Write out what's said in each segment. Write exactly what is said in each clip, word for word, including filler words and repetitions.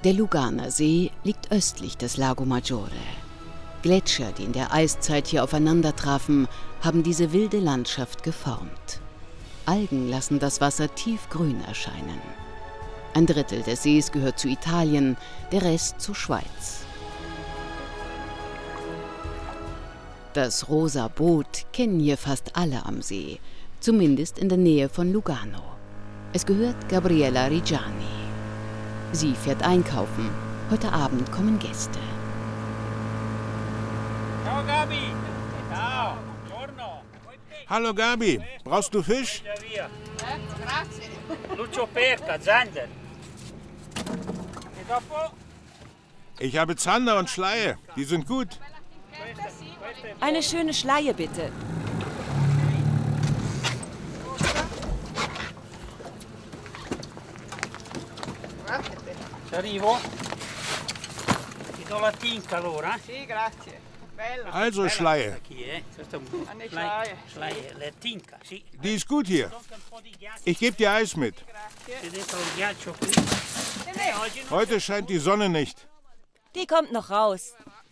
Der Luganersee liegt östlich des Lago Maggiore. Gletscher, die in der Eiszeit hier aufeinandertrafen, haben diese wilde Landschaft geformt. Algen lassen das Wasser tiefgrün erscheinen. Ein Drittel des Sees gehört zu Italien, der Rest zur Schweiz. Das rosa Boot kennen hier fast alle am See, zumindest in der Nähe von Lugano. Es gehört Gabriella Reggiani. Sie fährt einkaufen. Heute Abend kommen Gäste. Ciao Gabi! Ciao! Buongiorno! Hallo Gabi, brauchst du Fisch? Lucio Perca, Zander. Ich habe Zander und Schleie, die sind gut. Eine schöne Schleie, bitte. Arrivo. Ti do la tinca allora? Sì, grazie. Bella. Also Schleie. Die ist gut hier. Ich gebe dir Eis mit. Heute scheint die Sonne nicht. Die kommt noch raus.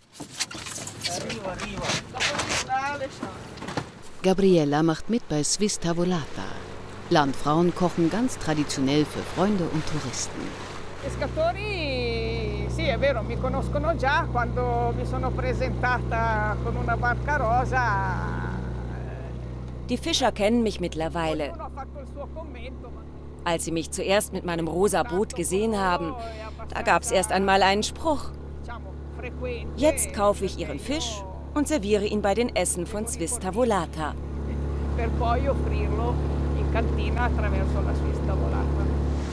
Gabriella macht mit bei Swiss Tavolata. Landfrauen kochen ganz traditionell für Freunde und Touristen. Pescatori, sì, è vero, mi conoscono già quando mi sono presentata con una barca rosa. Die Fischer kennen mich mittlerweile. Als sie mich zuerst mit meinem rosa Boot gesehen haben, da gab es erst einmal einen Spruch. Jetzt kaufe ich ihren Fisch und serviere ihn bei den Essen von Swiss Tavolata. Per poi offrirlo in cantina attraverso la Swiss Tavolata.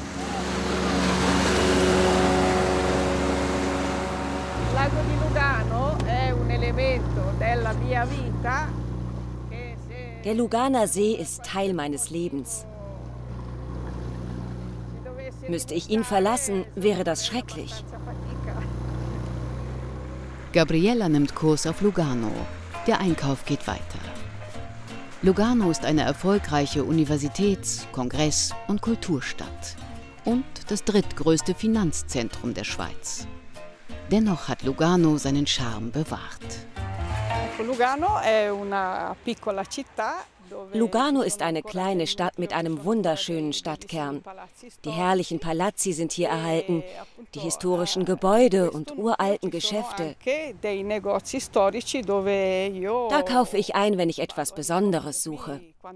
Il lago di Lugano è un elemento della mia vita. Der Luganer See ist Teil meines Lebens. Müsste ich ihn verlassen, wäre das schrecklich. Gabriella nimmt Kurs auf Lugano. Der Einkauf geht weiter. Lugano ist eine erfolgreiche Universitäts-, Kongress- und Kulturstadt und das drittgrößte Finanzzentrum der Schweiz. Dennoch hat Lugano seinen Charme bewahrt. Lugano è una piccola città. Lugano ist eine kleine Stadt mit einem wunderschönen Stadtkern. Die herrlichen Palazzi sind hier erhalten, die historischen Gebäude und uralten Geschäfte. Da kaufe ich ein, wenn ich etwas Besonderes suche.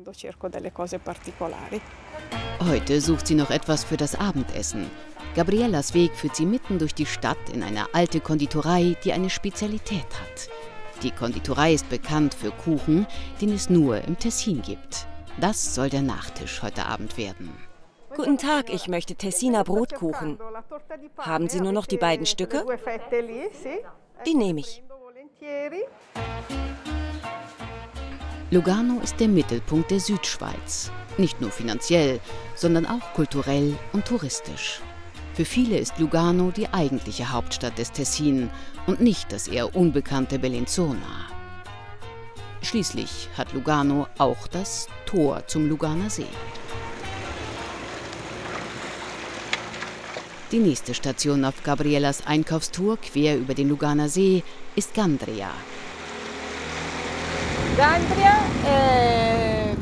Heute sucht sie noch etwas für das Abendessen. Gabriellas Weg führt sie mitten durch die Stadt in eine alte Konditorei, die eine Spezialität hat. Die Konditorei ist bekannt für Kuchen, den es nur im Tessin gibt. Das soll der Nachtisch heute Abend werden. Guten Tag, ich möchte Tessiner Brotkuchen. Haben Sie nur noch die beiden Stücke? Die nehme ich. Lugano ist der Mittelpunkt der Südschweiz. Nicht nur finanziell, sondern auch kulturell und touristisch. Für viele ist Lugano die eigentliche Hauptstadt des Tessin und nicht das eher unbekannte Bellinzona. Schließlich hat Lugano auch das Tor zum Luganer See. Die nächste Station auf Gabriellas Einkaufstour quer über den Luganer See ist Gandria. Gandria è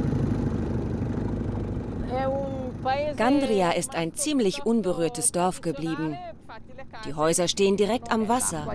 Gandria ist ein ziemlich unberührtes Dorf geblieben. Die Häuser stehen direkt am Wasser.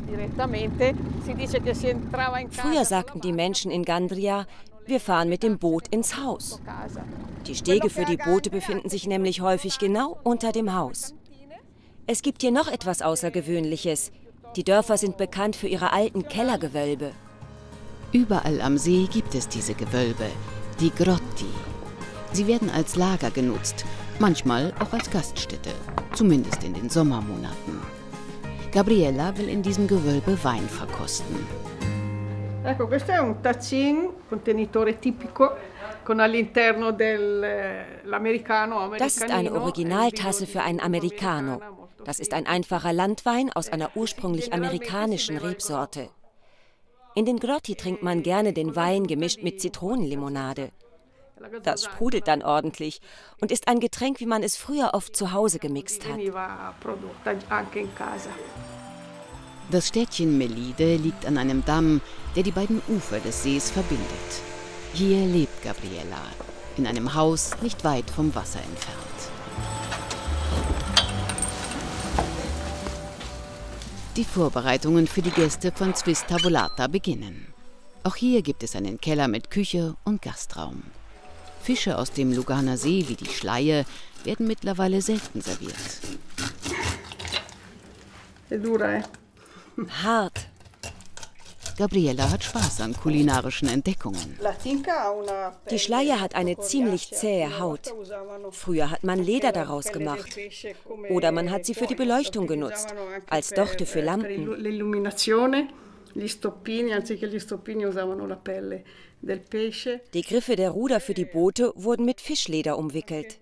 Früher sagten die Menschen in Gandria, wir fahren mit dem Boot ins Haus. Die Stege für die Boote befinden sich nämlich häufig genau unter dem Haus. Es gibt hier noch etwas Außergewöhnliches. Die Dörfer sind bekannt für ihre alten Kellergewölbe. Überall am See gibt es diese Gewölbe, die Grotti. Sie werden als Lager genutzt, manchmal auch als Gaststätte, zumindest in den Sommermonaten. Gabriella will in diesem Gewölbe Wein verkosten. Ecco, questo è un tazzin contenitore tipico con all'interno dell'americano. Das ist eine Originaltasse für einen Americano. Das ist ein einfacher Landwein aus einer ursprünglich amerikanischen Rebsorte. In den Grotti trinkt man gerne den Wein gemischt mit Zitronenlimonade. Das sprudelt dann ordentlich und ist ein Getränk, wie man es früher oft zu Hause gemixt hat. Das Städtchen Melide liegt an einem Damm, der die beiden Ufer des Sees verbindet. Hier lebt Gabriela, in einem Haus nicht weit vom Wasser entfernt. Die Vorbereitungen für die Gäste von Swiss Tavolata beginnen. Auch hier gibt es einen Keller mit Küche und Gastraum. Fische aus dem Luganer See wie die Schleie werden mittlerweile selten serviert. Hart. Gabriela hat Spaß an kulinarischen Entdeckungen. Die Schleie hat eine ziemlich zähe Haut. Früher hat man Leder daraus gemacht. Oder man hat sie für die Beleuchtung genutzt, als Dochte für Lampen. Die Griffe der Ruder für die Boote wurden mit Fischleder umwickelt.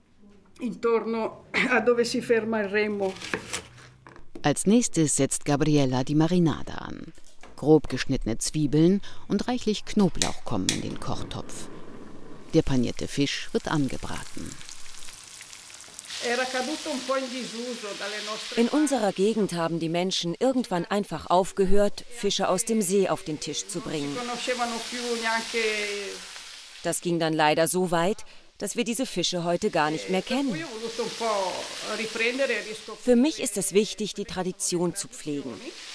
Als nächstes setzt Gabriela die Marinade an. Grob geschnittene Zwiebeln und reichlich Knoblauch kommen in den Kochtopf. Der panierte Fisch wird angebraten. In unserer Gegend haben die Menschen irgendwann einfach aufgehört, Fische aus dem See auf den Tisch zu bringen. Das ging dann leider so weit, dass wir diese Fische heute gar nicht mehr kennen. Für mich ist es wichtig, die Tradition zu pflegen.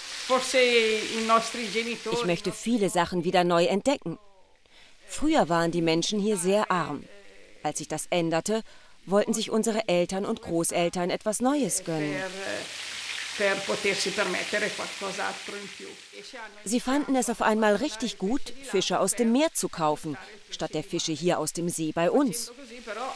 Ich möchte viele Sachen wieder neu entdecken. Früher waren die Menschen hier sehr arm. Als sich das änderte, wollten sich unsere Eltern und Großeltern etwas Neues gönnen. Sie fanden es auf einmal richtig gut, Fische aus dem Meer zu kaufen, statt der Fische hier aus dem See bei uns.